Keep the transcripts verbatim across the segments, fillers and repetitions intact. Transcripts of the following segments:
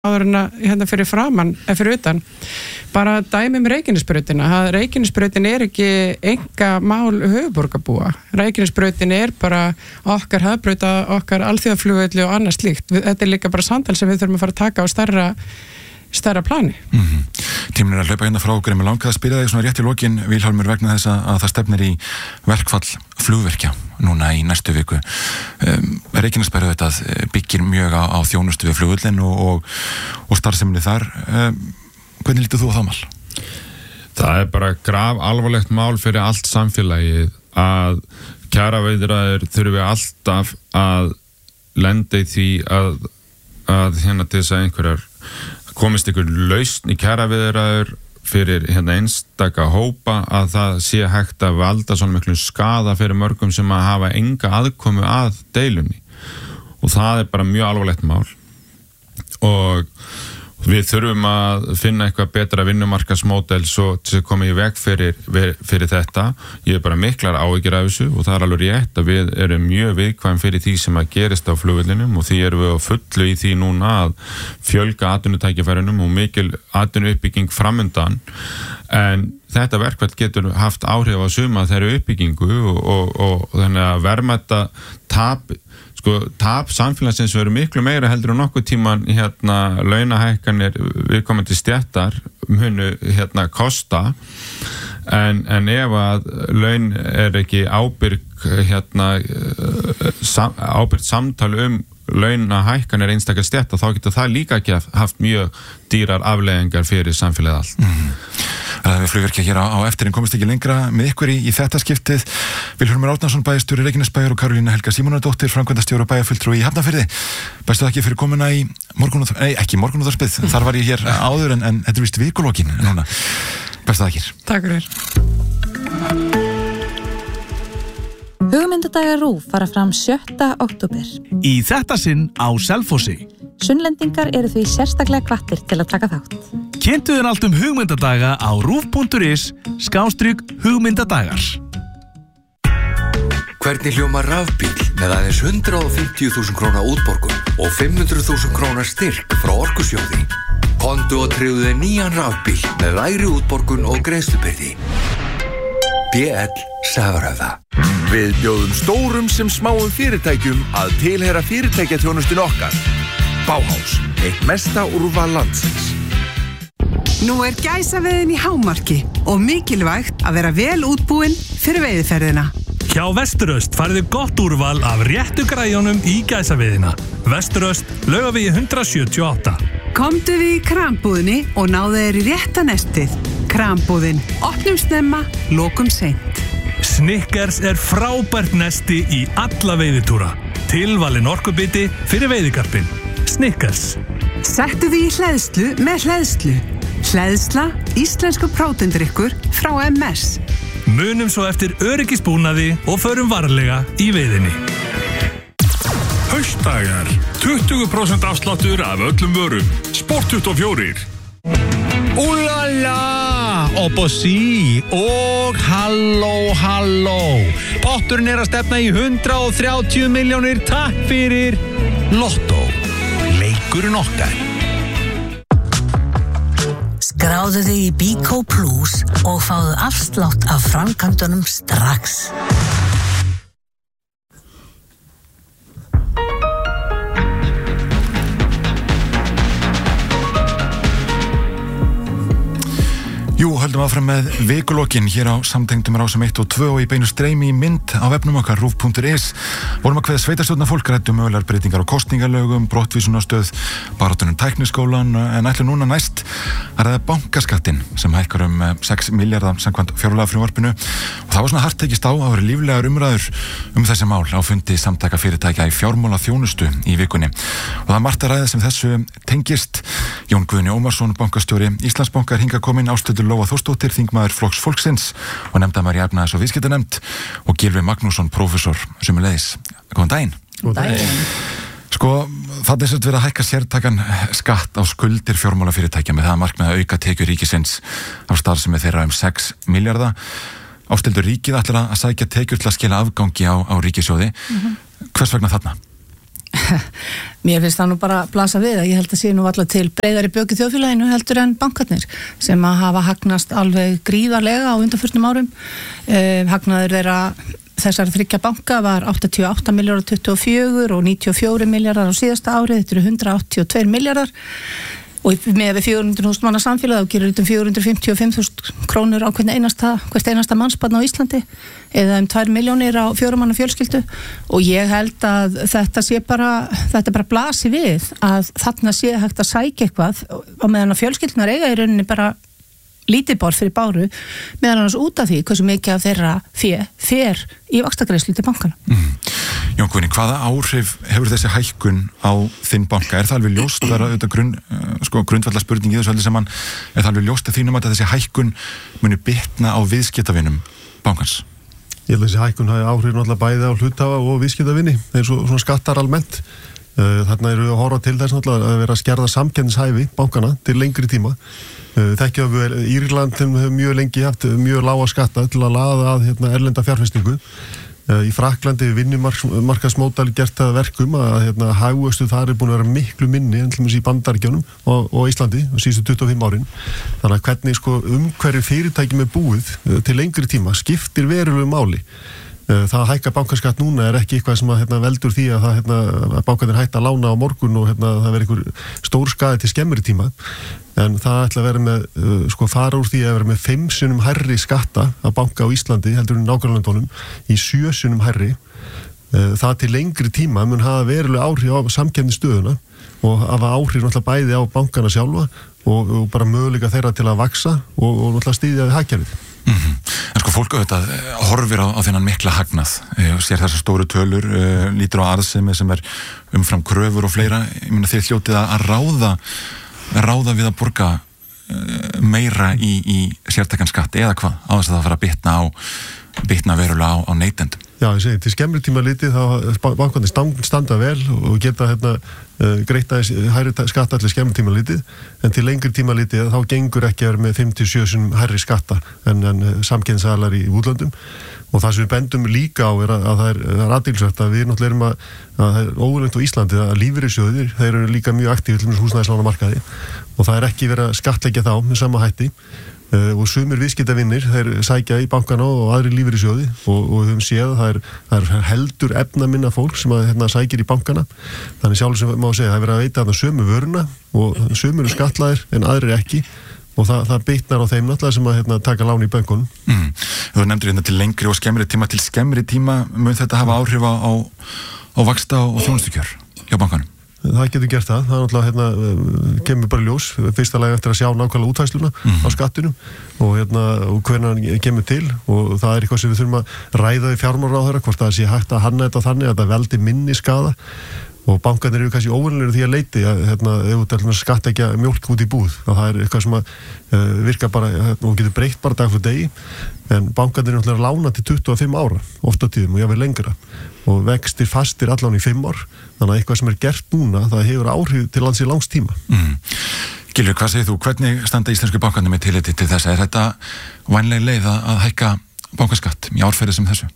áður en að hérna fyrir framann, eða fyrir utan. Bara dæmi um Reykjanesbrautina. Reykjanesbrautin er ekki enga mál höfuðborgarbúa. Reykjanesbrautin er bara okkar hafbrauta, okkar alþjóðaflugvelli og annað slíkt. Þetta er líka bara samtal sem við þurfum að fara að taka á stærra stærra plani. Mm-hmm. Tíminn er að hlaupa hérna frá okkur, en mig langaði að spyrja þig svona rétt í lokin, Vilhjálmur, vegna þess að það stefnir í verkfall flugvirkja núna í næstu viku. Um, Reykjanesbær auðvitað byggir mjög á, á þjónustu við flugvöllin og, og, og starfseminni þar. Um, hvernig lítur þú á það mál? Það er bara graf alvarlegt mál fyrir allt samfélagið að kjaraviðræður þurfi alltaf að lenda í því að, að hérna til þess að einhverjar komist ykkur lausn í kjaraviðræður fyrir hérna einstaka hópa að það sé hægt að valda svona miklum skaða fyrir mörgum sem að hafa enga aðkomu að deilunni, og það er bara mjög alvarlegt mál og við þurfum að finna eitthvað betra vinnumarkaðsmódel svo til að koma í veg fyrir, fyrir þetta. Ég er bara miklar áhyggjur af þessu og það er alveg rétt að við erum mjög viðkvæm fyrir því sem að gerist á flugvellinum og því erum við á fullu í því núna að fjölga atvinnutækifærunum og mikil atvinnuuppbygging framundan, en þetta verkfall getur haft áhrif á suma þeirra uppbyggingu og, og, og þannig að verðmæta tap sko, tap samfélagsins verður miklu meira heldur en nokkuð tíman hérna launahækkanir viðkomandi stéttar munu hérna kosta, en, en ef að laun er ekki ábyrg hérna sam, ábyrgt samtal um launahækkanir einstakar stétta, þá getur það líka ekki haft mjög dýrar afleiðingar fyrir samfélagið allt. Mm. Við flugvirkja hér á, á eftir en komist ekki lengra með ykkur í, í þetta skiptið. Vilhjálmur Árnason, bæjarstjóri Reykjanesbæjar, og Karolína Helga Símonardóttir, framkvæmdastjóri og bæjarfulltrúi í Hafnarfirði. Bestu þakki fyrir komuna í morgunúðarpið, nei ekki morgunúðarpið, þar var ég hér áður en, en þetta er víst vikulókin núna. Bestu þakkir. Takk fyrir. Hugmyndadagar RÚV fara fram sjötta október. Í þetta sinn á Selfossi. Sunnlendingar eru því sérstaklega hvattir til að taka þátt. Kynntu þér allt um hugmyndadaga á rúv punktur is skástrygg hugmyndadagar. Hvernig hljómar rafbíl með aðeins hundrað og fimmtíu þúsund króna útborgun og fimm hundruð þúsund króna styrk frá Orkusjóði? Komdu og tryggðu þér nýjan rafbíl með lægri útborgun og greiðslubyrði. B L Safarhöfða. Við bjóðum stórum sem smáum fyrirtækjum að tilheyra fyrirtækjaþjónustin okkar. Bauhaus, eitt mesta úrval landsins. Nú er gæsaveiðin í hámarki og mikilvægt að vera vel útbúin fyrir veiðiferðina. Hjá Vesturöst farið gott úrval af réttu græjunum í gæsaveiðina. Vesturöst, Laugavegi hundrað sjötíu og átta. Komdu við í krambúðinni og náðu þér í rétta nestið. Krambúðin, opnum snemma, lokum seint. Snickers er frábært nesti í alla veiðitúra. Tilvalin orkubiti fyrir veiðikarpin. Snickers. Settu því í hleðslu með hleðslu. Hleðsla, íslensku prótendrykkur frá M S. Munum svo eftir öryggisbúnaði og förum varlega í veiðinni. Haustdagar. tuttugu prósent afsláttur af öllum vörum. Sport tuttugu og fjögur. Úlala, opposí og halló, halló. Potturinn er að stefna í hundrað og þrjátíu milljónir. Takk fyrir Lotto. Leikurinn okkar. Skráðu þig í Bíkó Plus og fáðu afslátt af framkvæmdunum strax. Jú, höldum áfram með vikulókin hér á samtengdum rásum eitt og tvö og í beinu streymi í mynd á vefnum okkar rúv punktur is. Vorum að kveða sveitarstjórnar fólk, ræddum mögulegar breytingar á kosningalögum, brottvísunarstöð, baráttunum tækniskólan, en ætlum núna næst að ræða bankaskattinn sem hækkar um sex milljarða samkvæmt fjárlagafrumvarpinu. Og það var svona hart tekist á að vera líflegar umræður um þessi mál á fundi samtaka fyrirtækja í fjármálaþjónustu í vikunni. Og það er margt að ræða sem þessu tengist. Jón Guðni Ómarsson, bankastjóri Íslandsbanka, er hingað kominn, Ásthildur Lóa Þórsdóttir, þingmaður Flokks fólksins og nefndamaður í efnahags- og viðskiptanefnd, og Gylfi Magnússon, prófessor sömuleiðis. Góðan daginn. Góðan daginn. Sko, það er svolítið verið að hækka sértakan skatt á skuldir fjármálafyrirtækja með það að markmið að auka tekjur ríkisins af starfsemi þeirra um sex milljarða. Ásthildur, ríkið ætlar að sækja tekjur til að skila afgangi á, á ríkissjóði. Mm-hmm. Hvers vegna þarna? Mér finnst það nú bara að blasa við að ég held að sé nú alltaf til breiðari bök í þjóðfélaginu heldur en bankarnir sem að hafa hagnast alveg gríðarlega á undanförnum árum. Eh, hagnaður þeirra þessar þriggja banka var áttatíu og átta milljarðar tuttugu og fjögur og níutíu og fjórir milljarðar á síðasta árið, þetta eru hundrað áttatíu og tveir milljarðar og með við fjögur hundruð þúsund manna samfélag þá gerir þetta um fjögur hundruð fimmtíu og fimm þúsund krónur á hvern einasta, hvert einasta mannsbarn á Íslandi eða um tvær milljónir á fjórum manna fjölskyldu og ég held að þetta sé bara, þetta bara blasi við að þarna sé hægt að sækja eitthvað og meðan að fjölskyldunar eiga í rauninni bara lítið borð fyrir báru meðan annars út af því hversu mikið af þeirra fé fer í vaxtagreiðslu til bankana. Mm. Jón Guðni, hvaða áhrif hefur þessi hækkun á þinn banka? Er það alveg ljóst, það er auðvitað grunn, sko, grundvallar spurning í þessu öllu saman, er það alveg ljóst að þínum að þessi hækkun muni bitna á viðskiptavinum bankans? Ég held að þessi hækkun hafi áhrif náttúrulega bæði á hluthafa og viðskiptavini eins og svona skattar almennt. Þarna eru við að horfa til þess náttúrulega að vera að skerða samkeppnishæfi bankana til lengri tíma. Þekkjum við Írland hefur mjög lengi haft mjög lága skatta til að laða að hérna, erlenda fjárfestingu. Í Fraklandi við vinnumarkaðsmódel gert það verkum að hérna, hagvöxtur þar er búin að vera miklu minni en til dæmis í Bandaríkjunum og, og Íslandi síðustu tuttugu og fimm árin. Þannig að hvernig sko, umhverju fyrirtækjum er búið til lengri tíma skiptir verulegu máli. Það að hækka bankaskatt núna er ekki eitthvað sem að, hérna, veldur því að, það, hérna, að bankarnir hætta að lána á morgun og hérna, það verður einhver stór skaði til skemmri tíma. En það ætla að vera með, uh, sko fara úr því að vera með fimm sinnum hærri skatta að banka á Íslandi heldur en nágrannalöndunum í sjö sinnum hærri. Uh, það til lengri tíma mun hafa verulega áhrif á samkeppnisstöðuna og hafa áhrif náttúrulega bæði á bankana sjálfa og, og bara möguleika þeirra til að vaksa og, og náttúrulega styðja við hagkerfið. Mm-hmm. En sko fólk auðvitað horfir á, á þennan mikla hagnað, sér þessar stóru tölur, lítur á arðsemi sem er umfram kröfur og fleira. Ég meina þið hljótið að ráða ráða við að borga meira í, í sértækan skatt eða hvað, á þess að það fara að bitna á bitna verulega á, á neytendum. Já, ég segi, til skemmri tíma litið þá bankarnir standa vel og geta hérna greita hærri skatta allir skemmri tíma litið, en til lengri tíma litið þá gengur ekki að vera með fimm til sjö sinnum hærri skatta en, en samkeppnisaðilar í útlöndum. Og það sem við bendum líka á er að, að það er, er athyglisvert að við náttúrulega erum að, að það er óvenjulegt á Íslandi að lífeyrissjóðir, þeir eru líka mjög aktífir til þess húsnæðislánamarkaði og það er ekki verið að skattleggja þá með sama hætti uh, og sumir viðskiptavinir, þeir sækja í bankana og aðri lífeyrissjóði og, og við höfum séð að það er, það er heldur efna minna fólk sem að hérna, sækir í bankana. Þannig sjálf sem má segja, það er verið að veita að það sömu vöruna og sumir eru skatlaðir en aðrir ekki. Og það, það bitnar á þeim náttúrulega sem að hérna, taka lán í bönkunum. Mm. Þú nefndir hérna til lengri og skemmri tíma, til skemmri tíma mun þetta hafa áhrif á, á, á vaxta og þjónustukjör hjá bankanum? Það getur gert það, það er náttúrulega hérna, kemur bara ljós, fyrsta lagi eftir að sjá nákvæmlega útfærsluna mm. á skattinum og, hérna, og hvernig hann kemur til og það er eitthvað sem við þurfum að ræða í fjármálaráðherra, hvort það sé hægt að hanna þetta þannig að það veldi minni skaða. Og bankarnir eru kannski óvenjulegir því að leiti að hérna, ef þú ætlar skatta ekki mjólk út í búð, það er eitthvað sem að uh, virka bara, hérna, og getur breytt bara dag fyrir degi, en bankarnir eru náttúrulega lána til tuttugu og fimm ára, ofta tíðum og jáfnvel lengra, og vextir fastir allan í fimm ár, þannig að eitthvað sem er gert núna, það hefur áhrif til lands í langs tíma. Mm. Gylfi, hvað segir þú, hvernig standa íslensku bankarnir með tilliti til þessa? Er þetta vænleg leið að hækka bankaskatt í árferði sem þessu?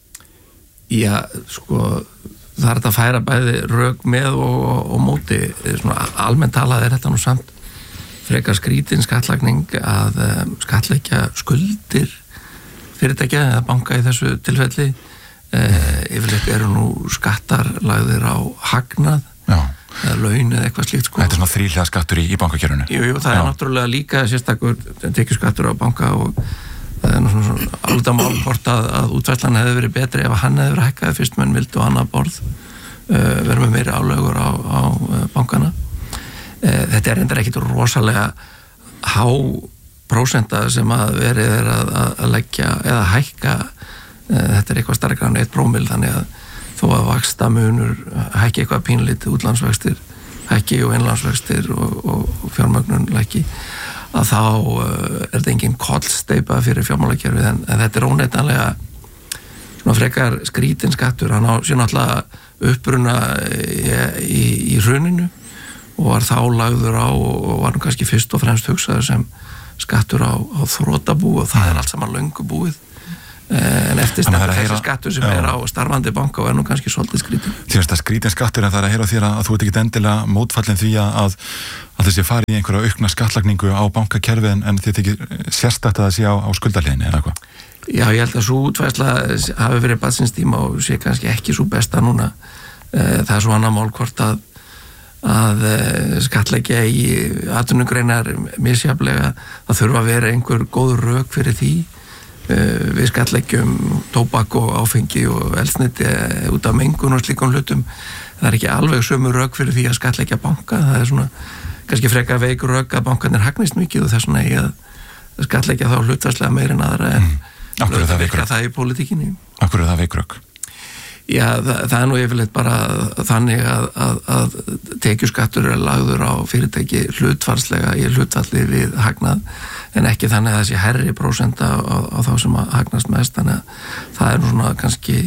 Já, sko það er þetta að færa bæði rök með og, og móti. Svona almennt talað er þetta nú samt frekar skrítin skattlagning að um, skattleggja skuldir fyrirtækja eða banka í þessu tilfelli. Uh, yfirleitt eru nú skattar lagðir á hagnað Já. Eða laun eða eitthvað slíkt sko. Þetta er svona þríhliða skattur í, í bankakjörunu. Jú, jú, það Já. Er náttúrulega líka sérstakur tekjuskattur á banka og það er svona svona alveg mál hvort að, að útvæslan hefði verið betri ef hann hefði verið hækkaði fyrst menn vildu annað borð uh, verið með meiri álögur á, á uh, bankana. Uh, þetta er reyndar ekkit rosalega há prósenta sem að verið er að, að leggja eða hækka, uh, þetta er eitthvað starkara en eitt prómil þannig að þó að vaxta munur hækki eitthvað pínlítið útlandsvextir hækki og innlandsvextir og, og, og fjármögnun lækki að þá uh, er þetta engin kollsteipa fyrir fjármálakerfið en, en þetta er óneitanlega svona frekar skrítin skattur, hann á sér náttúrulega uppruna í, í, í hruninu og var þá lagður á og var nú kannski fyrst og fremst hugsaður sem skattur á, á þrotabú og það er allt saman löngu búið en eftir stendur þessi skattur sem já. Er á starfandi banka og er nú kannski svolítið skrítin. Því að skrítin skattur en það er að heyra þér að þú ert ekki endilega mótfallin því að, að þessi fari í einhverja aukna skattlagningu á bankakerfi en, en þið ekki sérstætt að það sé á, á skuldarliðinni eða eitthvað? Já, ég held að svo útfærsla hafi verið barnsins og sé kannski ekki svo besta núna. Það er svo annað mál hvort að, að skattleggja í atvinnugreinar misjafnlega, það þurfa að vera einhver góð rök fyrir því. Við skattleggjum tóbak og áfengi og eldsneyti út af mengun og slíkum hlutum. Það er ekki alveg sömu rök fyrir því að skattleggja banka. Það er svona kannski frekar veikur rök að bankarnir hagnist mikið og þess vegna eigi að skattleggja þá hlutfallslega meir en aðra en mm. það virka það í pólitíkinni. Akkur er það veikur rök? Já, það, það er nú yfirleitt bara þannig að, að, að tekjuskattur er lagður á fyrirtæki hlutfallslega í hlutfalli við hagnað en ekki þannig að það sé herri prósenta á, á þá sem að hagnast mest, þannig að það er nú svona kannski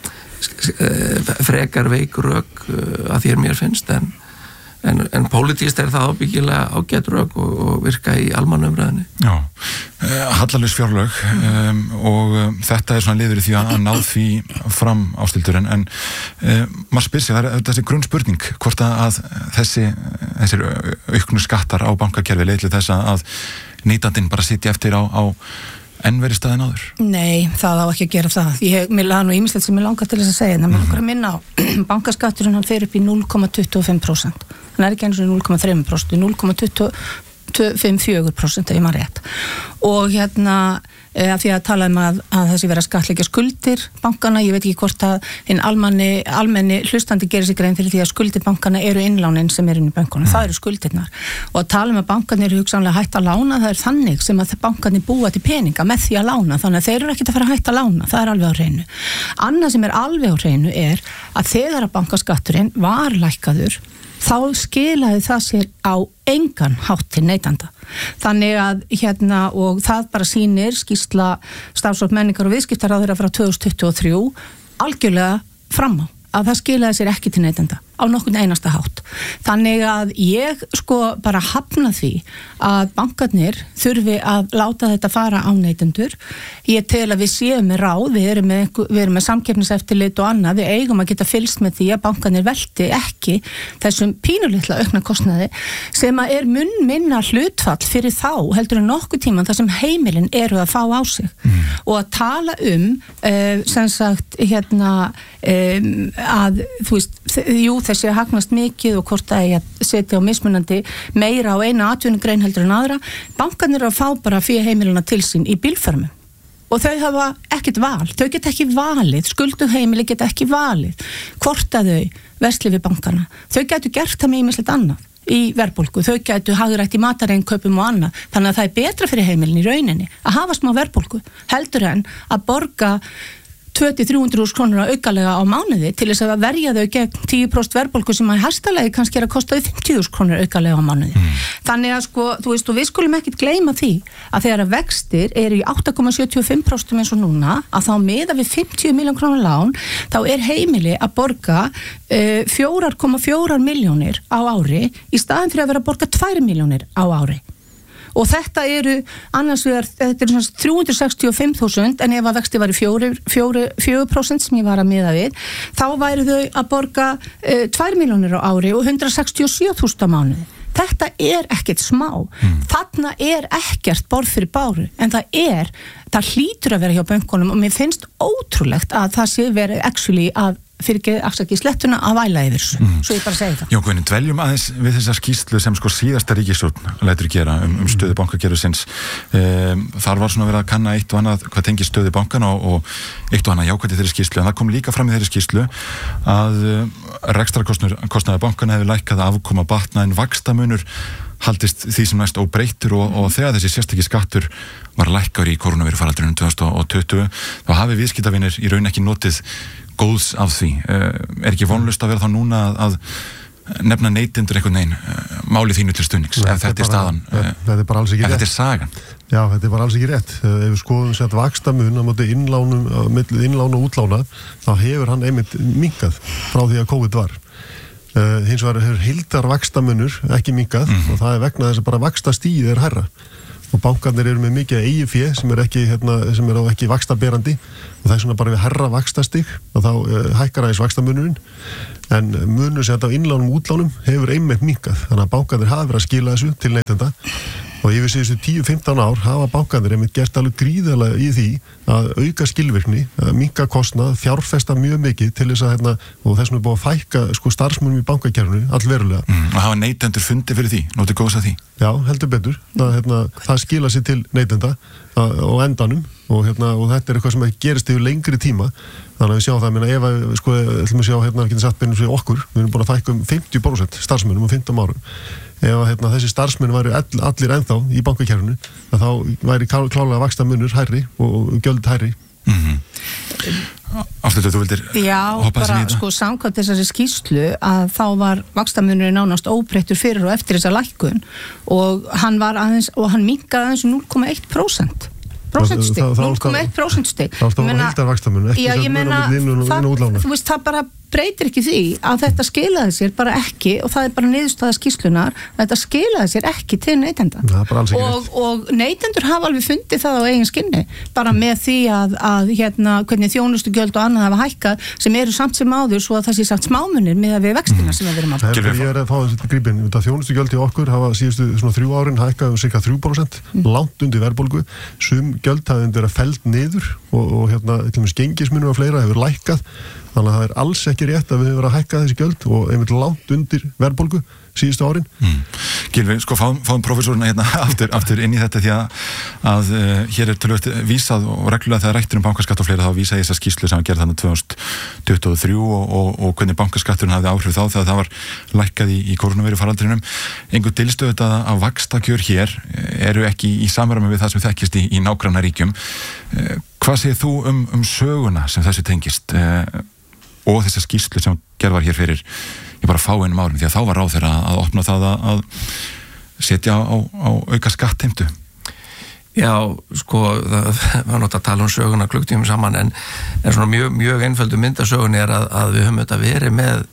frekar veikur rök að þér mér finnst en En, en pólitískt er það ábyggilega ágætt rök og, og virka í almannumræðinni. Já, hallarlaus fjárlög um, og um, þetta er svona liður í því að ná því fram Ásthildur en, en um, maður spyr sig, það er þessi grunnspurning hvort að þessi þessir auknu skattar á bankakerfi leiðli þess að neytandinn bara sitja eftir á, á enn verið staðin áður? Nei, það á ekki að gera það. Ég vil hafa nú ýmislegt sem ég langar til þess að segja, en það mér okkur að minna á bankaskatturinn hann fer upp í núll komma tuttugu og fimm prósent. Hann er ekki eins og núll komma þrjú prósent, núll komma tuttugu og fimm til fjögur prósent ef ég maður rétt. Og hérna af því að tala um að, að þessi vera skattleggja skuldir bankana, ég veit ekki hvort að hinn almenni, almenni hlustandi gerir sig grein fyrir því að skuldir bankana eru innlánin sem er inn í bankunum, það eru skuldirnar og að tala um að bankarnir eru hugsanlega hætt að lána, það er þannig sem að bankarnir búa til peninga með því að lána, þannig að þeir eru ekkert að fara hætt að lána, það er alveg á hreinu. Annað sem er alveg á hreinu er að þegar að bankaskatturinn var lækkaður þá skilaði það sér á engan hátt til neytanda. Þannig að hérna og það bara sýnir skýrsla starfsfólk menningar og viðskiptaráðherra frá tvö þúsund tuttugu og þrjú algjörlega fram á að það skilaði sér ekki til neytanda á nokkurn einasta hátt. Þannig að ég sko bara hafna því að bankarnir þurfi að láta þetta fara á neytendur. Ég tel að við séum með ráð, við erum með, við erum með samkeppniseftirlit og annað, við eigum að geta fylgst með því að bankarnir velti ekki þessum pínulitla aukna kostnaði sem að er mun minna hlutfall fyrir þá heldur en nokkuð tíman þar sem heimilin eru að fá á sig mm. og að tala um uh, sem sagt hérna um, að þú veist, jú þessi að hagnast mikið og hvort það er að setja á mismunandi meira á eina atvinnugrein heldur en aðra, bankarnir eru að fá bara fyrir heimilina til sín í bílförmum og þau hafa ekkert val, þau geta ekki valið, skuldu heimili geta ekki valið hvort að þau versli við bankana, þau getur gert það með ýmislegt annað í verðbólgu, þau getur hagrætt í matareinnkaupum og annað, þannig að það er betra fyrir heimilin í rauninni að hafa smá verðbólgu heldur en að borga tvö til þrjú hundruð þúsund krónur aukalega á mánuði til þess að verja þau gegn tíu prósent verðbólgu sem að hæstalegi kannski er að kosta fimmtíu þúsund krónur aukalega á mánuði. Mm. Þannig að sko, þú veist, og við skulum ekkit gleyma því að þegar að vextir eru í átta komma sjötíu og fimm prósent eins og núna, að þá miða við fimmtíu milljón krónur lán, þá er heimili að borga uh, fjögur komma fjórar milljónir á ári í staðin fyrir að vera að borga tvær milljónir á ári. Og þetta eru annars vegar, þetta eru svona þrjú hundruð sextíu og fimm þúsund en ef að vexti var í fjögur prósent sem ég var að miða við, þá væru þau að borga uh, tvær milljónir á ári og hundrað sextíu og sjö þúsund á mánuði. Þetta er ekkert smá. Mm. Þarna er ekkert borð fyrir báru, en það er, það hlýtur að vera hjá bönkunum og mér finnst ótrúlegt að það sé verið actually að fyrir ekki afsaki slettuna að væla yfir þessu, mm. svo ég bara segi það. Jó, Guðni, dveljum aðeins við þessa skýrslu sem sko síðasta ríkisstjórn lætur gera um, um stöðu bankakerfisins. Um, þar var svona verið að kanna eitt og annað hvað tengir stöðu bankana og, og eitt og annað jákvæmt í þeirri skýrslu, en það kom líka fram í þeirri skýrslu að uh, rekstrarkostnaður bankana hefur lækkað að afkoma batna en vaxtamunur haldist því sem næst óbreyttur og, og þegar þessi sérstakki skattur var lækkar í kórónuveirufaraldrinum tvö þúsund og tuttugu, þá hafi viðskiptavinir í raun ekki notið góðs af því. Er ekki vonlust að vera þá núna að nefna neytendur einhvern veginn máli þínu til stuðnings, ef þetta er staðan, þetta er bara alls ekki rétt. Þetta er sagan. Já, þetta er bara alls ekki rétt. Ef við skoðum sett vaxtamun á móti innlánum, á milli innlána og útlána, þá hefur hann einmitt minnkað frá því að COVID var. Uh, hins vegar hefur heildar vaxtamunur ekki minnkað mm. og það er vegna þess að bara vaxtastigið er hærra. og bankarnir eru með mikið eigið fé sem er ekki, hérna, sem er ekki vaxtaberandi og það er svona bara við herra vaxtastig og þá uh, hækkar aðeins vaxtamunurinn en munur sem þetta á innlánum og útlánum hefur einmitt minnkað þannig að bankarnir hafa verið að skila þessu til neytenda og yfir síðustu tíu til fimmtán ár hafa bankarnir einmitt gert alveg gríðarlega í því að auka skilvirkni, að minnka kostnað, fjárfesta mjög mikið til þess að hérna, og þessum er búið að fækka sko starfsmönnum í bankakerfinu allverulega. Mm, og hafa neytendur fundi fyrir því, notið góðs að því? Já, heldur betur. Það, hérna, það skila sér til neytenda á endanum og, hérna, og þetta er eitthvað sem gerist yfir lengri tíma þannig að við sjáum það, minna, ef að, sko, ætlum að sjá, hérna, getum satt beinum fyrir okkur, við erum búin að fækka um fimmtíu prósent starfsmönnum um fimmtán árum. Ef að, hérna, þessi starfsmenn væri all, allir ennþá í bankakerfinu, þá væri klálega vaxtamunur hærri og gjöld hærri. Mm-hmm. Aftur þú vildir Já, hoppa bara þessi í sko samkvæmt þessari skýrslu að þá var vaxtamunurinn nánast óbreyttur fyrir og eftir þessa lækkun og hann var aðeins, og hann minnkaði aðeins núll komma eitt prósent prósentstig, núll komma eitt prósentstig þá var heildar vaxtamunur, ekki já, ég meina, það, þú veist, það bara breytir ekki því að þetta skilaði sér bara ekki og það er bara niðurstaða skýrslunar þetta skilaði sér ekki til neytenda ja, og, og neytendur hafa alveg fundið það á eigin skinni bara með því að, að hérna, hvernig þjónustugjöld og annað hafa hækkað sem eru samt sem áður svo að það sé samt smámunir með að við vextina mm. sem við verum að Ég er að fá þessi grípin, þjónustugjöld í okkur hafa síðustu svona þrjú árin hækkað um cirka þrjú prósent mm. langt undir verðbólgu sum gjöld hafa undir að felld niður og, og hérna, til og með gengismunur og fleira hefur lækkað þannig að það er alls ekki rétt að við höfum verið að hækka þessi gjöld og einmitt langt undir verðbólgu síðustu árin. Mm. Gylfi, sko fáum, fáum professorina hérna aftur, aftur inn í þetta því að, að uh, hér er tölvöld vísað og reglulega þegar rættur um bankaskatt og fleira þá vísa ég þessa skýrslu sem að gera þannig tvö þúsund tuttugu og þrjú og, og, og hvernig bankaskatturinn hafði áhrif þá þegar það var lækkað í, í kórónuveiru faraldrinum. Engu dilstöð þetta að vaxtakjör hér eru ekki í samræmi við það sem þekkist í, í nágrannaríkjum. Uh, hvað segir þú um, um söguna sem þessu tengist uh, og þessa skýrslu sem gerð var hér fyrir ég bara fá einum árum því að þá var ráð þeirra að opna það að, að setja á, á auka skattheimtu. Já, sko, það var nátt að tala um söguna klukktímum saman en, en svona mjög, mjög einföldu myndasögun er að, að við höfum þetta verið með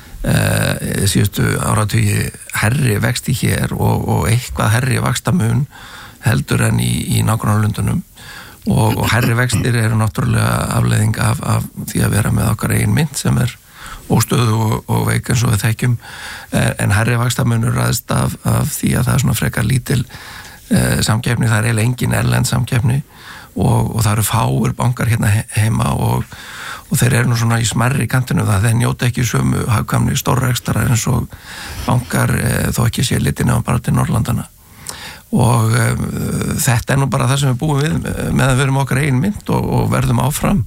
e, síðustu áratugi herri vexti hér og, og eitthvað herri vaxtamun heldur en í, í nágrannalöndunum og, og herri vextir eru náttúrulega afleiðing af, af því að vera með okkar eigin mynd sem er óstöðu og, og veik eins og við þekkjum en herri vaxtamunur ræðist af, af því að það er svona frekar lítil eh, samkeppni, það er eiginlega engin erlend samkeppni og, og það eru fáir bankar hérna heima og, og þeir eru nú svona í smerri kantinu það þeir njóta ekki sömu hagkvæmni stórrekstara eins og bankar eh, þó ekki sé litið nefnum bara til Norrlandana og um, þetta er nú bara það sem við búum við með að við erum okkar eigin mynd og, og verðum áfram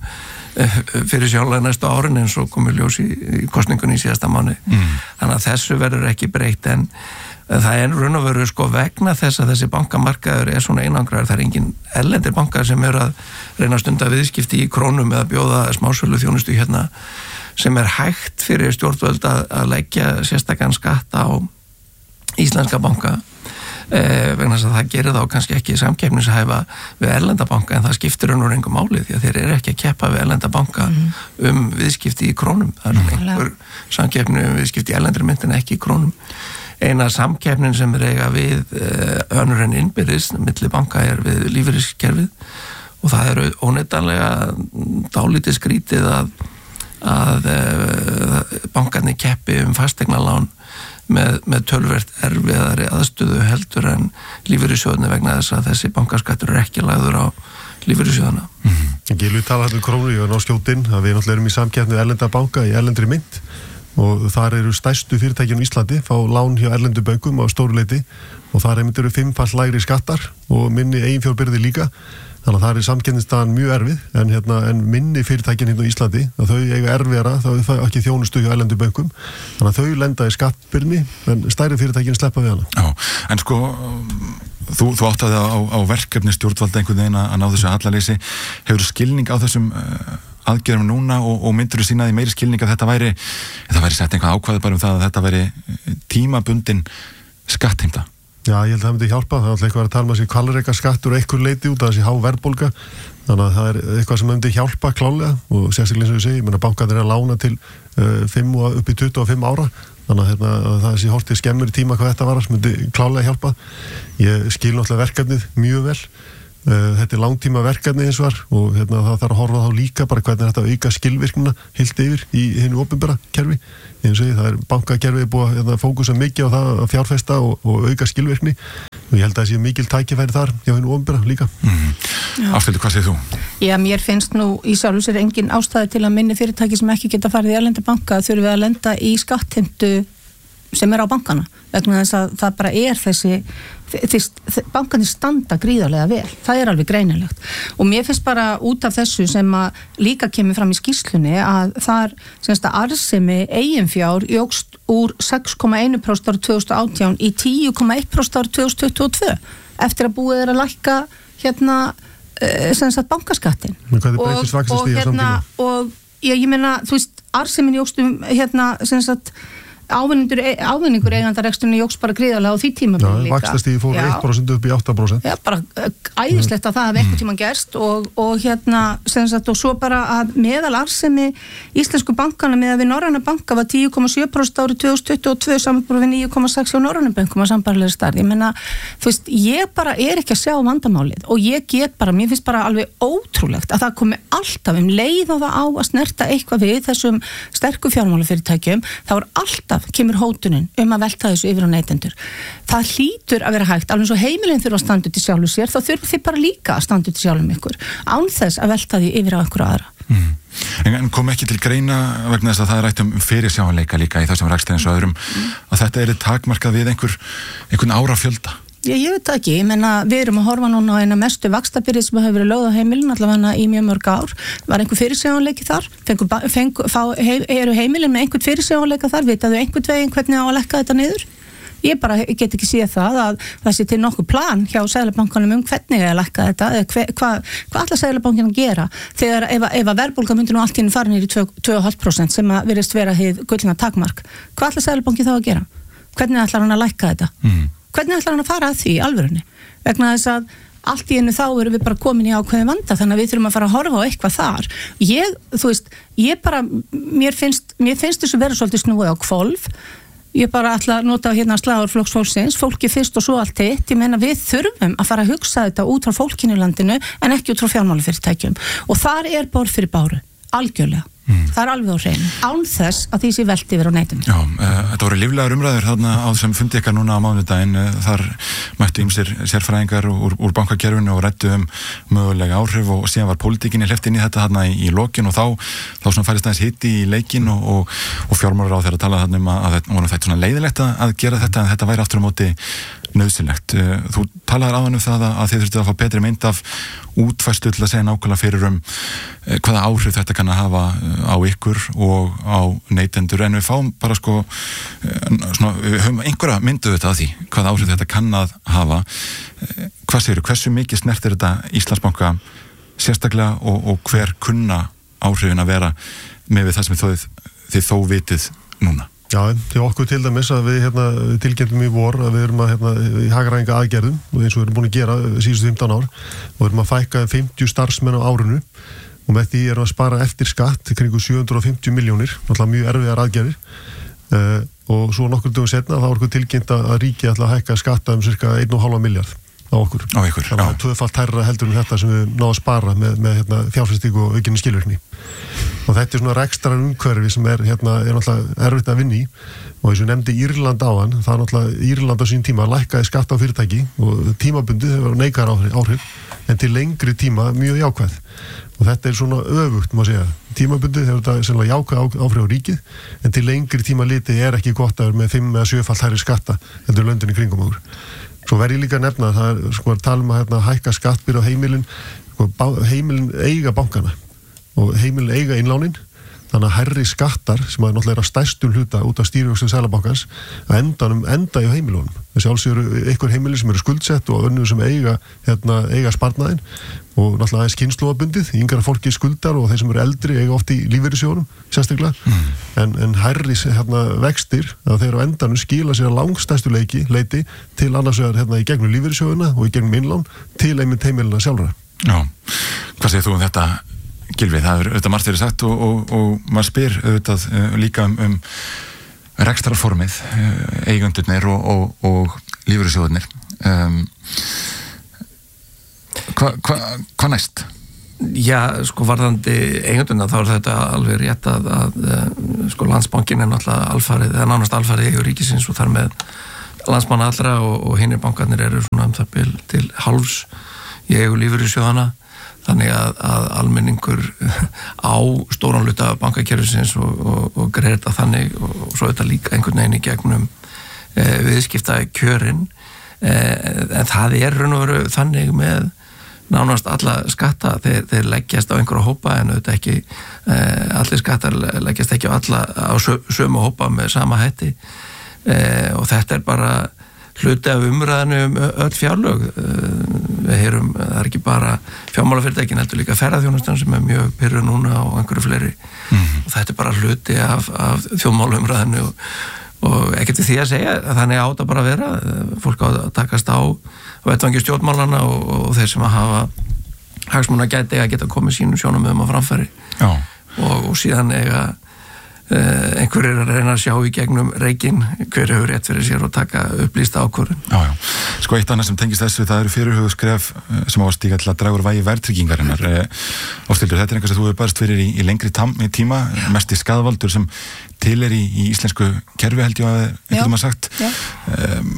fyrir sjálflega næstu árin eins og komið ljós í, í kosningunni í síðasta mánu mm. þannig að þessu verður ekki breytt en það er raun og veru sko vegna þess að þessi bankamarkaður er svona einangraður, það er engin erlendir bankar sem eru að reyna að stunda viðskipti í krónum eða bjóða smásölu þjónustu hérna sem er hægt fyrir stjórnvöld að, að leggja sérstakann skatt á íslenska banka Eh, vegna þess að það gerir þá kannski ekki samkeppnishæfa við erlenda banka en það skiptir raun og engum máli því að þeir eru ekki að keppa við erlenda banka mm. um viðskipti í krónum það er mm. einhver samkeppni um viðskipti í erlendri mynd en ekki í krónum eina samkeppnin sem er eiga við eh, önnur en innbyrðis milli banka er við lífeyriskerfið og það eru óneitanlega dálítið skrítið að, að eh, bankarnir keppi um fasteignalán með, með tölvert erfiðari aðstöðu heldur en lífeyrissjóðni vegna þess að þessi bankaskattur er ekki lagður á lífeyrissjóðana. Mm-hmm. Gylfi tala hættu krónu, ég var ná skjótinn að við náttúrulega erum í samkeppni erlenda banka í erlendri mynd og þar eru stærstu fyrirtækjum í Íslandi, fá lán hjá erlendu bönkum á stóru leyti og þar einmitt eru fimmfalt lægri skattar og minni eiginfjárbyrði líka. Þannig að það er samkeppnisstaðan mjög erfið en, hérna, en minni fyrirtækin hérna á Íslandi að þau eiga erfiðara, þá er það ekki þjónustu hjá erlendu bönkum, þannig að þau lenda í skattbyrni en stærri fyrirtækin sleppa við hana. Já, en sko þú, þú áttaði á, á verkefni stjórnvalda einhvern veginn að ná þessu hallaleysi, hefur skilning á þessum uh, aðgerðum núna og, og myndur þú sínaði meiri skilning að þetta væri, þetta væri sett einhvað ákvæði bara um það að þetta væri tímabundin skattheimta? Já, ég held að það myndi hjálpa, það er alltaf eitthvað að tala með þessi hvalreka skattur og eitthvað leiti út af þessi há verðbólga, þannig að það er eitthvað sem myndi hjálpa klálega og sérstaklega eins og ég segi, ég meina bankarnir er að lána til uh, fimm og upp í tuttugu og fimm ára, þannig að hérna, það sé hortið skemmur í tíma hvað þetta var sem myndi klálega hjálpa. Ég skil náttúrulega verkefnið mjög vel, uh, þetta er langtíma verkefni eins og var og hérna, það þarf að horfa þá líka bara hvernig þetta auka skilvirknina heilt yfir í hinu opinbera kerfi. Eins og ég, það er bankakerfið búið að fókusa mikið á það að fjárfesta og, og auka skilvirkni og ég held að það sé mikil tækifæri þar hjá hinu opinbera líka. Mm. Ástildur, hvað segir þú? Já, mér finnst nú í sjálfu sér engin ástæði til að minni fyrirtæki sem ekki geta farið í erlenda banka þurfi að lenda í skattheimtu sem er á bankana vegna þess að það bara er þessi því bankarnir standa gríðarlega vel, það er alveg greinilegt og mér finnst bara út af þessu sem að líka kemur fram í skýrslunni að þar semst að arðsemi eiginfjár jókst úr sex komma eitt prósent árið tvö þúsund og átján í tíu komma eitt prósent árið tvö þúsund tuttugu og tvö eftir að búið er að lækka hérna semst að bankaskattin og, og hérna og ég, ég meina þú veist arðsemin jókst um hérna semst að ávinningur, ávinningur eigandareksturinn jókst bara gríðarlega á því tímabili líka. Vaxtastigið fór eitt prósent upp í átta prósent. Já, bara æðislegt að það hafi eitthvað tíma gerst og, og hérna, sem sagt, og svo bara að meðal arðsemi íslensku bankana með að við Norræna banka var tíu komma sjö prósent árið tvö þúsund tuttugu og tvö samanborið við níu komma sex hjá Norræna bankum á sambærilegri stærð. Ég meina, þú veist, ég bara er ekki að sjá vandamálið og ég get bara, mér finnst bara alveg ótrúlegt að það komi alltaf um leið og það á að snerta eitthvað við þessum sterku fjármálafyrirtækjum, þá er alltaf kemur hótunin um að velta þessu yfir á neytendur. Það hlýtur að vera hægt, alveg eins og heimilin þurfa að standa út í sjálfu sér, þá þurfa þið bara líka að standa út í sjálfum ykkur, án þess að velta því yfir á ykkur aðra. Mm. En kom ekki til greina vegna þess að það er rætt um fyrirsjáanleika líka í þessum rekstri eins og öðrum, mm. að þetta er takmarkað við einhver, einhvern árafjölda? Já, ég veit það ekki, ég menna við erum að horfa núna á eina mestu vaxtabyrði sem hefur verið lögð á heimilin allavega í mjög mörg ár, var einhver fyrirsjáanleiki þar, fengu, fengu, fá, hei, eru heimilin með einhvern fyrirsjáanleika þar, vitaðu einhvern veginn hvernig á að lekka þetta niður? Ég bara get ekki séð það að það sé til nokkuð plan hjá Seðlabankanum um hvernig að lekka þetta, eða hva, hvað hva ætla Seðlabankin að gera þegar ef, ef að verðbólga myndi nú allt í einu fara niður í tvö komma fimm prósent sem að virðist vera hið gullna takmark, hvað ætla Seðlabankin þá að gera? Hvernig ætlar hann að lekka þetta? Mm. Hvernig ætlar hann að fara að því í alvörunni? Vegna þess að allt í einu þá erum við bara komin í ákveðin vanda þannig að við þurfum að fara að horfa á eitthvað þar. Ég, þú veist, ég bara, mér finnst, mér finnst þessu vera svolítið snúið á hvolf. Ég bara ætla að nota hérna slagur Flokks fólksins, fólki fyrst og svo allt hitt. Ég meina við þurfum að fara að hugsa þetta út frá fólkinu í landinu en ekki út frá fjármálafyrirtækjum. Og þar er borð fyrir báru, algjörlega. Mm. Það er alveg á hreinu. Án þess að því sé velti yfir á neytum. Já, uh, þetta voru líflegar umræður þarna á þessum fundi ykkar núna á mánudaginn. Uh, þar mættu ýmsir sérfræðingar úr, úr bankakerfinu og ræddu um mögulega áhrif og síðan var pólitíkinni hleypt inn í þetta þarna í, í lokin og þá, þá svona færist aðeins hitti í leikin og, og, og fjármálaráð þeirra talaði þarna um að, að, að þetta svona leiðilegt að, að gera þetta en þetta væri aftur á móti nauðsynlegt. Þú talaðir áðan um það að þið þurftu að fá betri mynd af útfærslu til að segja nákvæmlega fyrir um hvaða áhrif þetta kann að hafa á ykkur og á neytendur en við fáum bara sko svona, við höfum einhverja myndu þetta að því hvaða áhrif þetta kann að hafa. Hvað segirðu, hversu mikið snertir þetta Íslandsbanka sérstaklega og, og hver kunna áhrifin að vera með við það sem þið, þið þó vitið núna? Já, til okkur til dæmis að við hérna, tilkynntum í vor að við erum að hérna, í hagræðinga aðgerðum og eins og við erum búin að gera síðustu fimmtán ár og við erum að fækka fimmtíu starfsmenn á árinu og með því erum að spara eftir skatt kringu sjö hundruð og fimmtíu milljónir, náttúrulega mjög erfiðar aðgerðir uh, og svo nokkur dögum setna þá er okkur tilkynnt að ríki ætla að hækka skatta um cirka einn og hálfan milljarð á okkur. Á ykkur, þannig að tvöfalt hærra heldur en þetta sem við náðum að spara með, með hérna, fjárfestingu og aukinni skilvirkni. Og þetta er svona rekstrar umhverfi sem er, hérna, er náttúrulega erfitt að vinna í og eins og nefndi Írland áðan, það er náttúrulega Írland á sín tíma lækkaði skatt á fyrirtæki og tímabundið hefur neikar áhrif en til lengri tíma mjög jákvæð og þetta er svona öfugt má segja. Tímabundið hefur þetta sennilega jákvæð áhrif á ríkið en til lengri tíma litið er ekki gott að vera með fimm eða sjöfalt hærri skatta heldur löndin í kringum okkur. Svo verð ég líka að nefna að það er sko að tala um að hérna, hækka skattbyrði á heimilin sko, heimilin eiga bankana og heimilin eiga innlánin þannig að hærri skattar sem að náttúrulega er að stærstum hluta út af stýrivöxtum Seðlabankans að endanum enda í heimilunum. Þessi alls eru einhver heimili sem eru skuldsett og önnur sem eiga, hérna, eiga sparnaðinn og náttúrulega aðeins kynslóðabundið, yngra fólki skuldar og þeir sem eru eldri eiga oft í lífeyrissjóðunum, sérstaklega, mm. en, en hærri hérna, vextir að þeir á endanum skila sér að langstæstu leiki, leiti til annars vegar hérna, í gegnum lífeyrissjóðuna og í gegnum innlán til einmitt heimilina sjálfra. Já, hvað segir þú um þetta, Gylfi? Það er auðvitað margt verið sagt og, og, og maður spyr auðvitað uh, líka um, um rekstrarformið, uh, eigundurnir og, og, og lífeyrissjóðunir. Um, Hvað hva, hva næst? Já, sko varðandi eigunduna þá er þetta alveg rétt að, að sko Landsbankinn er náttúrulega alfarið, eða nánast alfarið eigur ríkisins og þar með landsmanna allra og, og hinir bankarnir eru svona um það bil til hálfs í eigu lífeyrissjóðana, þannig að, að almenningur á stóran hluta bankakerfisins og, og, og greiðir þetta þannig og, og svo þetta líka einhvern veginn í gegnum e, viðskipta kjörin, e, en það er raun og veru þannig með nánast alla skatta, þeir, þeir leggjast á einhverja hópa en auðvitað ekki eh, allir skattar leggjast ekki á alla á sömu hópa með sama hætti eh, og þetta er bara hluti af umræðinu um öll fjárlög. eh, við heyrum, það er ekki bara fjármálafyrirtækin, heldur líka ferðaþjónustan sem er mjög pyrru núna og einhverju fleiri mm-hmm. og þetta er bara hluti af, af þjóðmálaumræðinu og, og ekkert við því að segja, þannig átt að bara vera, fólk á að takast á vettvangi stjórnmálana og, og þeir sem að hafa hagsmuna gæti að geta komið sínum sjónarmiðum á framfæri og, og síðan eiga uh, einhverjir að reyna að sjá í gegnum reikinn hver hefur rétt fyrir sér og taka upplýsta ákvörðun. Já, já. Sko eitt annað sem tengist þessu, það eru fyrirhuguð skref sem á að stíga til að draga úr vægi verðtryggingarinnar. Ástildur, þetta er einhvers að þú hefur barist fyrir í, í lengri tam, í tíma, mest í skaðvaldur sem til er í, í íslensku kerfi held ég að einhvern veginn sagt. Um,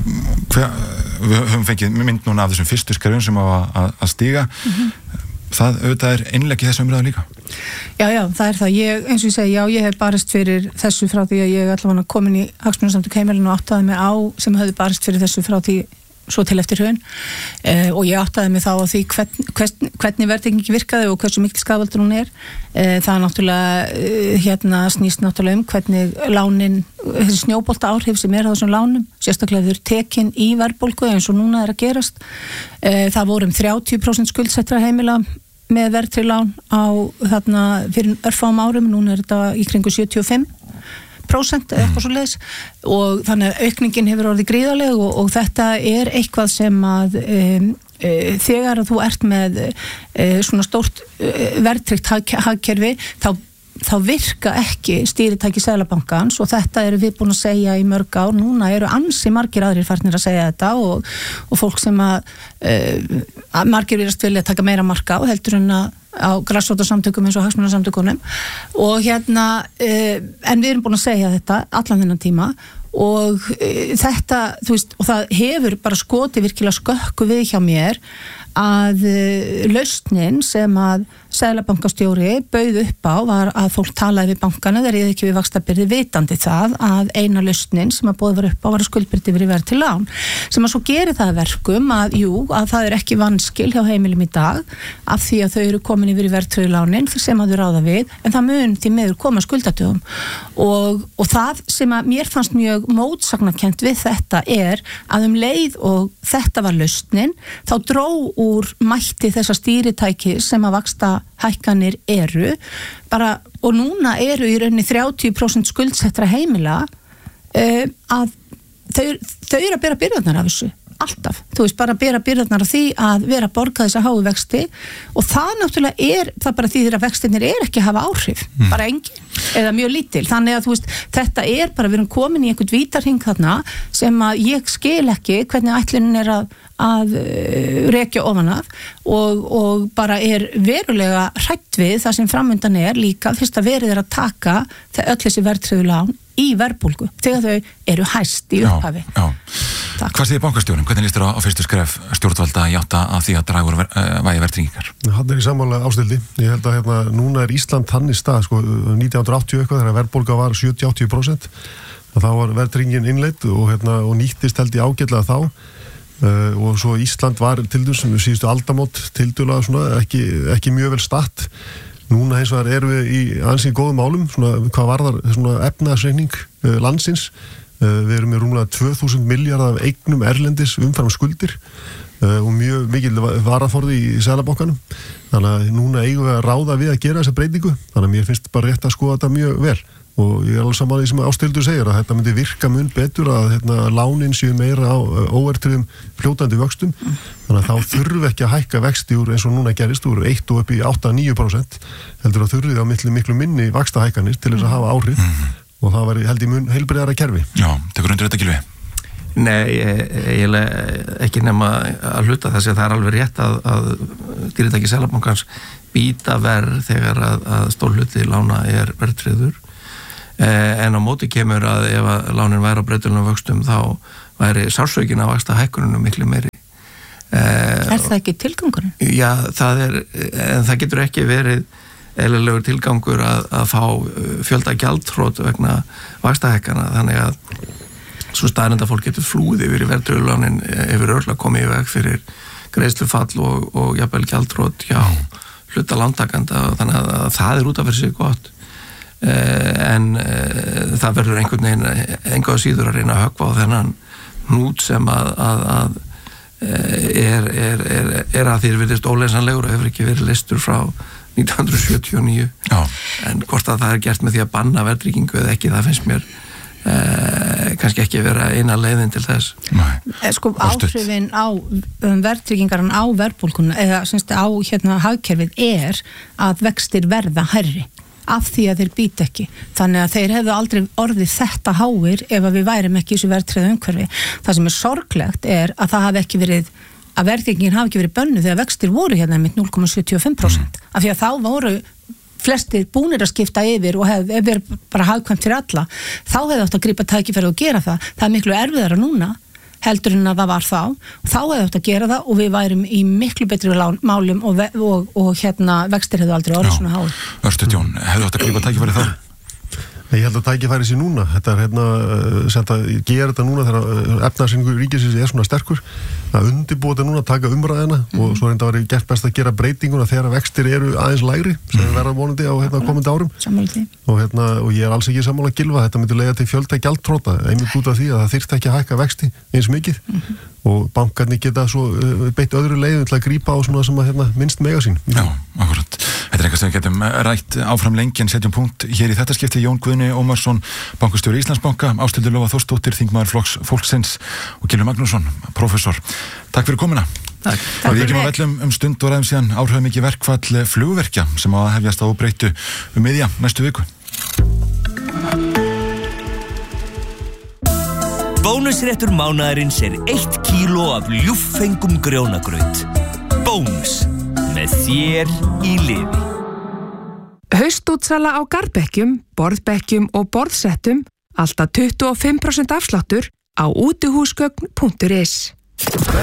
hver, við höfum fengið mynd núna af þessum fyrstu skrefum sem á að, að stíga. Mm-hmm. Það auðvitað er innlegg í þessu umræðu líka. Já, já, það er það. Ég, eins og ég segi, já, ég hef barist fyrir þessu frá því að ég allavega komin í Hagsmunasamtök heimilinu og áttaði mig á sem hefði barist fyrir þessu frá því svo til eftir hrun eh, og ég áttaði mig þá á því hvern, hvern, hvernig verðtrygging virkaði og hversu mikil skaðvaldur hún er. Eh, það er náttúrulega eh, hérna snýst náttúrulega um hvernig lánin, þessi snjóbolta áhrif sem er á þessum lánum, sérstaklega þurr tekin í verðbólgu eins og núna er að gerast. Eh, það voru um þrjátíu prósent skuldsettra heimila með verðtryggð lán á þarna fyrir örfáum árum, núna er þetta í kringu sjötíu og fimm prósent eða eitthvað svo leiðis og þannig að aukningin hefur orðið gríðarleg og, og þetta er eitthvað sem að um, e, þegar að þú ert með e, svona stórt e, verðtryggt hag, hagkerfi þá þá virka ekki stýritæki Seðlabankans og þetta eru við búin að segja í mörg ár, núna eru ansi margir aðrir farnir að segja þetta og, og fólk sem að, uh, að margir viljast vilja taka meira marka á heldur en að á grassrótarsamtökum eins og hagsmunasamtökunum og hérna uh, en við erum búin að segja þetta allan þennan tíma og uh, þetta, þú veist, og það hefur bara skotið virkilega skökku við hjá mér að uh, lausnin sem að Seðlabankastjóri bauð upp á var að fólk talaði við bankana þegar ég ekki við vaxtabyrði vitandi það að eina lausnin sem að bóði var upp á var að skuldbyrði verið verið til lán sem að svo gerir það verkum að jú, að það er ekki vanskil hjá heimilum í dag af því að þau eru komin yfir í verðtryggðu lánin sem að þau ráða við en það mun því miður koma skuldatöfum og, og það sem að mér fannst mjög mótsagnarkennt við þetta er að um leið og þetta var lausnin þá dró úr mætti þessa stýritæki sem að vaxta hækkanir eru bara, og núna eru í rauninni þrjátíu prósent skuldsettra heimila uh, að þau, þau eru að bera byrðarnar af þessu alltaf, þú veist, bara bera byrðarnar af því að vera að borga þessa háu vexti og það náttúrulega er, það bara því þeirra vextinir er ekki að hafa áhrif, mm. bara engin eða mjög lítil, þannig að þú veist þetta er bara, við erum komin í einhvern vítarhing þarna sem að ég skil ekki hvernig ætlunin er að, að uh, rekja ofan af og, og bara er verulega hrætt við það sem framundan er líka, fyrst að verið er að taka öll þessi verðtryggðu lán í verðbólgu, þegar þau eru hæst í upphafi. Já, já. Hvað segir bankastjórinn? Hvernig líst þér á, á fyrstu skref stjórnvalda að játa að því að draga úr ver, uh, vægi verðtryggingar? Hann er í sammála Ástildi. Ég held að hérna, núna er Ísland þannig stað, sko, nítján hundruð áttatíu eitthvað, þegar verðbólga var sjötíu til áttatíu prósent, þá var verðtryggingin innleidd og, hérna, og nýttist held ég ágætlega þá. Uh, og svo Ísland var til þess sem við síðustu aldamót tildulega svona, ekki, ekki mjög vel statt Núna hins vegar erum við í ansi góðum málum, svona hvað varðar svona efnahagsreikning uh, landsins. Uh, við erum með rúmlega tvö þúsund milljarða af eignum erlendis umfram skuldir uh, og mjög mikil varaforði í Seðlabankanum. Þannig að núna eigum við að ráða við að gera þessa breytingu. Þannig að mér finnst bara rétt að skoða þetta mjög vel. Og ég er alveg saman því sem Ásthildur segir að þetta myndi virka mun betur að hérna, lánin séu meira á óvertryggðum fljótandi vöxtum. Þannig að þá þurfi ekki að hækka vexti úr eins og núna gerist úr eitt og upp í átta til níu prósent heldur að þurfi á miklu, miklu minni vaxtahækkanir til þess að hafa áhrif mm-hmm. og það væri held í mun heilbrigðara kerfi. Já, tekur undir þetta Gylfi? Nei, eiginlega ekki nema að hluta þessi að það er alveg rétt að, að stýritæki Seðlabankans býta verð þegar að, að stór hluti lána er verðtryggður. En á móti kemur að ef að lánin væri á breytilegum vöxtum þá væri sársökin að vaxta hækkunum miklu meiri. Er það ekki tilgangurinn? Já, það er, en það getur ekki verið eðlilegur tilgangur að, að fá fjölda gjaldþrot vegna vaxtahækkana, þannig að svo staðreynd að fólk getur flúið yfir í verðtryggðu lánin yfir örla komið í veg fyrir greiðslufall og, og jafnvel gjaldþrot hjá hluta lántakanda, þannig að, að það er út af fyrir sig gott. En uh, það verður einhvern veginn enga síður að reyna að höggva á þennan hnút sem að, að, að er, er, er, er að því virðist óleysanlegur og hefur ekki verið leystur frá nítján hundruð sjötíu og níu. Já. En hvort að það er gert með því að banna verðtryggingu eða ekki, það finnst mér uh, kannski ekki vera eina leiðin til þess. Nei. Sko áhrifin á um, verðtryggingaran á verðbólguna eða semst á hérna hagkerfið er að vextir verða hærri af því að þeir býta ekki. Þannig að þeir hefðu aldrei orðið þetta háir ef að við værim ekki í þessu verðtryggðu umhverfi. Það sem er sorglegt er að það hafi ekki verið, að verðtryggingin hafi ekki verið bönnuð þegar vextir voru hérna með núll komma sjötíu og fimm prósent. Mm. Af því að þá voru flestir búnir að skipta yfir og hefði verið bara hagkvæmt fyrir alla. Þá hefði átt að grípa tækifæri og gera það. Það er miklu erfiðara núna heldur en að það var þá. Þá hefði átt að gera það og við værum í miklu betri málum og, og, og hérna vextir hefðu aldrei orðið svona háir. Örstuð Jón, hefðu átt að grípa tækifæri þá? Ég held að tækifæri sér núna. Þetta er hérna, senda, gera þetta núna þegar efnahagsreikningur ríkisins er svona sterkur. Að undirbúa þetta núna, taka umræðina mm. og svo reynda að vera gert best að gera breytinguna þegar vextir eru aðeins lægri sem mm. verða vonandi á hérna, komandi árum. Og, hérna, og ég er alls ekki sammála Gylfa, þetta myndi leiða til fjölda gjaldþrota, einmitt út af því að það þyrfti ekki að hækka vexti eins mikið mm. og bankarnir geta svo beitt öðru leiðum til að grípa á svona sem að hérna, minnst mega sín. Já, akkurat. Þetta er eitthvað sem við getum rætt áfram lengi en setjum punkt hér í þetta skipti. Jón Guðni Ómarsson, bankastjóri Íslandsbanka, Ásthildur Lóa Þórsdóttir, þingmaður Flokks Fólksins og Gylfi Magnússon, prófessor. Takk fyrir komuna. Takk. Og við ekki má vellum um stund og ræðum síðan áhrifamikið verkfall flugverkja sem á að hefjast á breyttu um miðja næstu viku. Bónusréttur mánaðarins er eitt kíló af ljúffengum grjónagraut. Bónus, með þér í liði. Haustútsala á garðbekkjum, borðbekkjum og borðsettum, alltaf tuttugu og fimm prósent afsláttur á útihúsgögn punktur is.